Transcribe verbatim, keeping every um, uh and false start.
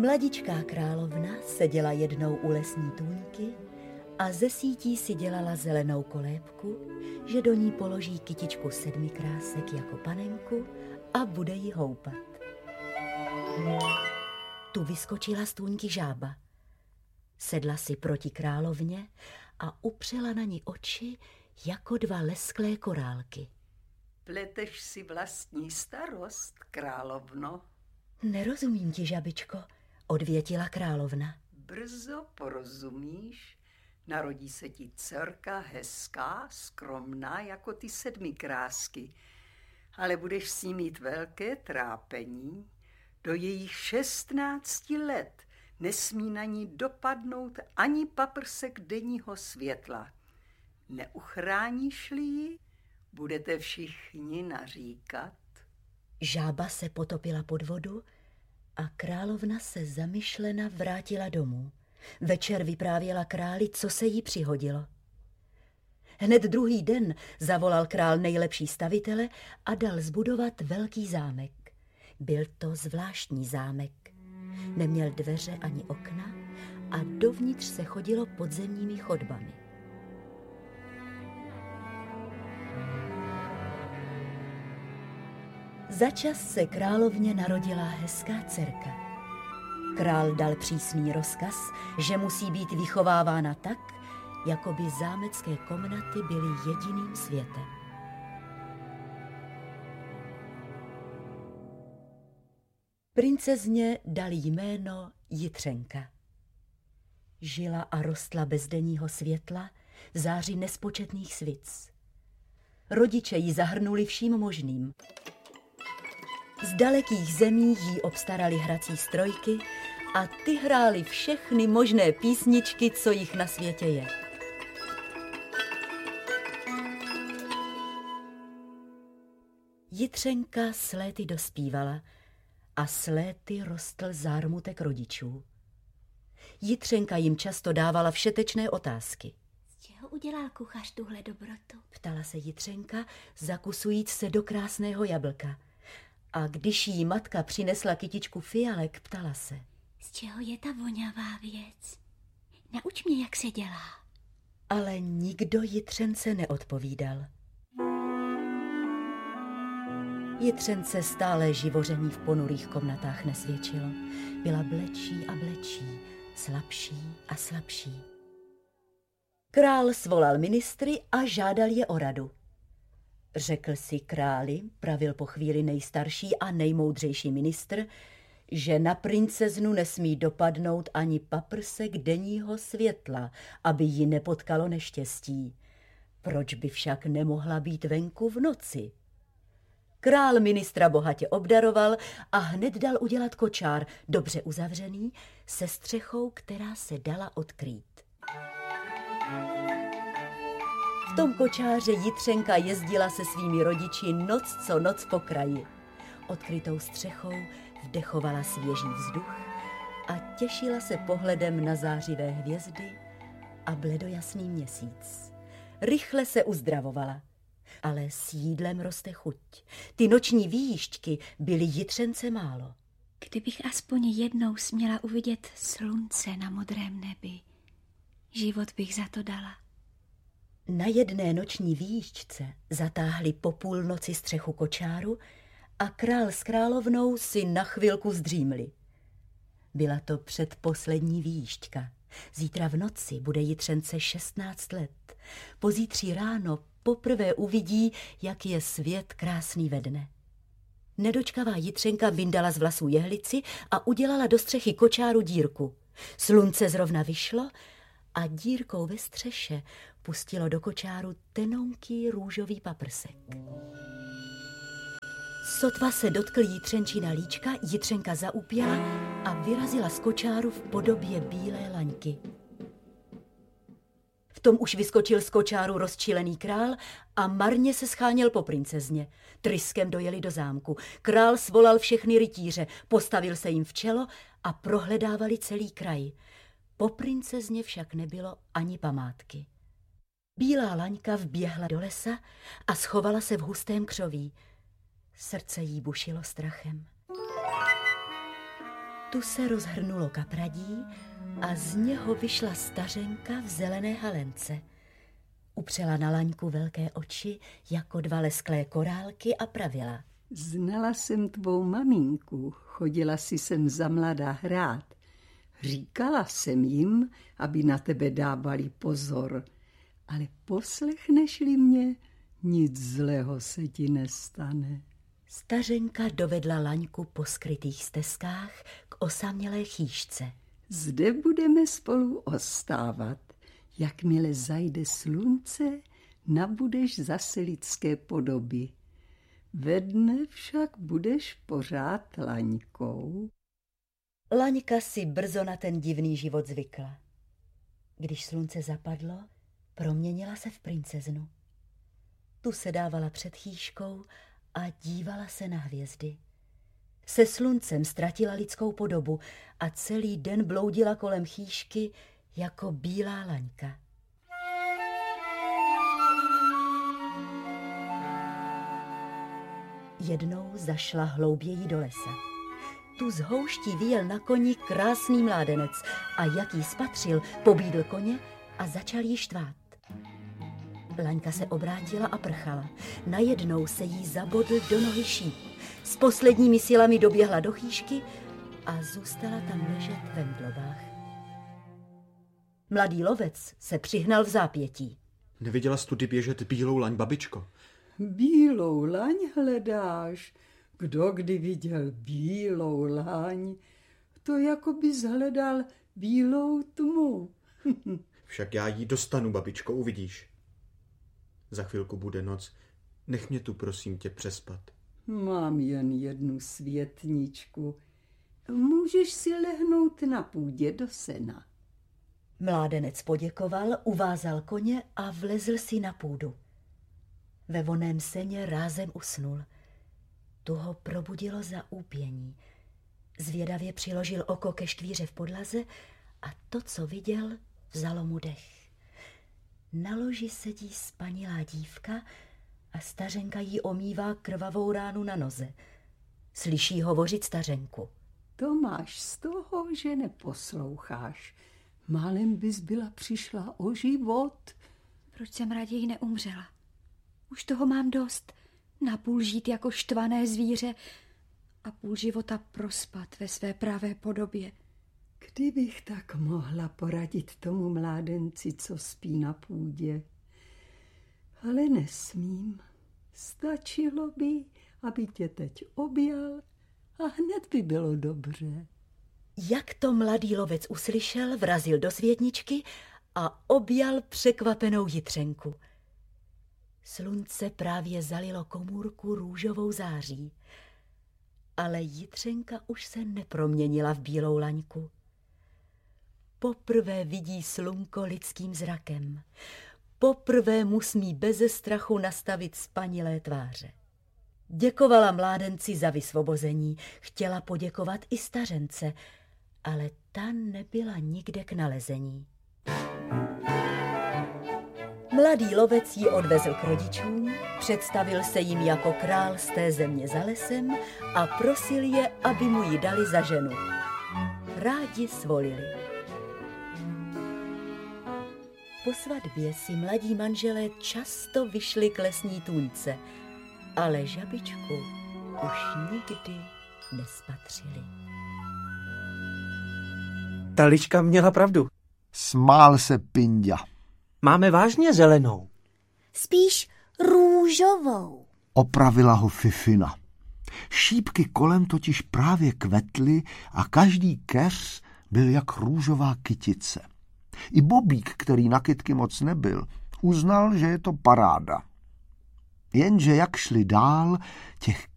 Mladičká královna seděla jednou u lesní tůňky a ze sítí si dělala zelenou kolébku, že do ní položí kytičku sedmi krásek jako panenku a bude ji houpat. Tu vyskočila z tůňky žába. Sedla si proti královně a upřela na ní oči jako dva lesklé korálky. Pleteš si vlastní starost, královno? Nerozumím ti, žabičko, odvětila královna. Brzo porozumíš, narodí se ti dcerka hezká, skromná jako ty sedmi krásky, ale budeš s ní mít velké trápení. Do jejich šestnácti let nesmí na ní dopadnout ani paprsek denního světla. Neuchráníš-li ji, budete všichni naříkat. Žába se potopila pod vodu a královna se zamyšlena vrátila domů. Večer vyprávěla králi, co se jí přihodilo. Hned druhý den zavolal král nejlepší stavitele a dal zbudovat velký zámek. Byl to zvláštní zámek. Neměl dveře ani okna a dovnitř se chodilo podzemními chodbami. Začas se královně narodila hezká dcerka. Král dal přísný rozkaz, že musí být vychovávána tak, jako by zámecké komnaty byly jediným světem. Princezně dali jméno Jitřenka. Žila a rostla bez denního světla v záři nespočetných svic. Rodiče ji zahrnuli vším možným. Z dalekých zemí jí obstarali hrací strojky a ty hrály všechny možné písničky, co jich na světě je. Jitřenka s léty dospívala a s léty rostl zármutek rodičů. Jitřenka jim často dávala všetečné otázky. Z čeho udělal kuchař tuhle dobrotu? Ptala se Jitřenka, zakusujíc se do krásného jablka. A když jí matka přinesla kytičku fialek, ptala se. Z čeho je ta vonavá věc? Nauč mě, jak se dělá. Ale nikdo Jitřence neodpovídal. Jitřence stále živoření v ponurých komnatách nesvědčilo. Byla blečí a blečí, slabší a slabší. Král svolal ministry a žádal je o radu. Řekl si králi, pravil po chvíli nejstarší a nejmoudřejší ministr, že na princeznu nesmí dopadnout ani paprsek denního světla, aby ji nepotkalo neštěstí. Proč by však nemohla být venku v noci? Král ministra bohatě obdaroval a hned dal udělat kočár, dobře uzavřený, se střechou, která se dala odkrýt. V tom kočáře Jitřenka jezdila se svými rodiči noc co noc po kraji. Odkrytou střechou vdechovala svěží vzduch a těšila se pohledem na zářivé hvězdy a bledojasný měsíc. Rychle se uzdravovala, ale s jídlem roste chuť. Ty noční výjížďky byly Jitřence málo. Kdybych aspoň jednou směla uvidět slunce na modrém nebi, život bych za to dala. Na jedné noční výjížďce zatáhli po půlnoci střechu kočáru a král s královnou si na chvilku zdřímli. Byla to předposlední výjížďka. Zítra v noci bude Jitřence šestnáct let. Pozítří ráno poprvé uvidí, jak je svět krásný ve dne. Nedočkavá Jitřenka vyndala z vlasů jehlici a udělala do střechy kočáru dírku. Slunce zrovna vyšlo a dírkou ve střeše pustilo do kočáru tenonký růžový paprsek. Sotva se dotkl Jitřenčina líčka, Jitřenka zaupěla a vyrazila z kočáru v podobě bílé laňky. V tom už vyskočil z kočáru rozčilený král a marně se scháněl po princezně. Tryskem dojeli do zámku. Král svolal všechny rytíře, postavil se jim v čelo a prohledávali celý kraj. Po princezně však nebylo ani památky. Bílá laňka vběhla do lesa a schovala se v hustém křoví. Srdce jí bušilo strachem. Tu se rozhrnulo kapradí a z něho vyšla stařenka v zelené halence. Upřela na Laňku velké oči jako dva lesklé korálky a pravila. Znala jsem tvou maminku, chodila si sem za mladá hrát. Říkala jsem jim, aby na tebe dávali pozor, ale poslechneš-li mě, nic zlého se ti nestane. Stařenka dovedla Laňku po skrytých stezkách k osamělé chýšce. Zde budeme spolu ostávat. Jakmile zajde slunce, nabudeš zase lidské podoby. Ve dne však budeš pořád Laňkou. Laňka si brzo na ten divný život zvykla. Když slunce zapadlo, proměnila se v princeznu. Tu se dávala před chýškou a dívala se na hvězdy. Se sluncem ztratila lidskou podobu a celý den bloudila kolem chýšky jako bílá Laňka. Jednou zašla hlouběji do lesa. Tu z houští vyjel na koni krásný mládenec a jak jí spatřil, pobídl koně a začal jí štvát. Laňka se obrátila a prchala. Najednou se jí zabodl do nohy šíp. S posledními silami doběhla do chýšky a zůstala tam ležet ve mdlobách. Mladý lovec se přihnal v zápětí. Neviděla jsi tudy běžet bílou laň, babičko? Bílou laň hledáš? Kdo kdy viděl bílou laň? To jako bys hledal bílou tmu. Však já jí dostanu, babičko, uvidíš. Za chvilku bude noc. Nech mě tu, prosím tě, přespat. Mám jen jednu světničku. Můžeš si lehnout na půdě do sena. Mládenec poděkoval, uvázal koně a vlezl si na půdu. Ve vonném seně rázem usnul. Tu ho probudilo zaúpění. Zvědavě přiložil oko ke štvíře v podlaze a to, co viděl, vzalo mu dech. Na loži sedí spanilá dívka a stařenka jí omývá krvavou ránu na noze. Slyší hovořit stařenku. To máš z toho, že neposloucháš. Málem bys byla přišla o život. Proč jsem raději neumřela? Už toho mám dost. Napůl žít jako štvané zvíře a půl života prospat ve své pravé podobě. Kdybych tak mohla poradit tomu mládenci, co spí na půdě. Ale nesmím. Stačilo by, aby tě teď objal a hned by bylo dobře. Jak to mladý lovec uslyšel, vrazil do světničky a objal překvapenou Jitřenku. Slunce právě zalilo komůrku růžovou září, ale Jitřenka už se neproměnila v bílou laňku. Poprvé vidí slunko lidským zrakem. Poprvé mu smí beze strachu nastavit spanilé tváře. Děkovala mládenci za vysvobození, chtěla poděkovat i stařence, ale ta nebyla nikde k nalezení. Mladý lovec ji odvezl k rodičům, představil se jim jako král z té země za lesem a prosil je, aby mu ji dali za ženu. Rádi svolili. Po svatbě si mladí manželé často vyšli k lesní tůňce, ale žabičku už nikdy nespatřili. Ta liška měla pravdu. Smál se Pinďa. Máme vážně zelenou. Spíš růžovou. Opravila ho Fifina. Šípky kolem totiž právě kvetly a každý keř byl jak růžová kytice. I Bobík, který na kytky moc nebyl, uznal, že je to paráda. Jenže jak šli dál, těch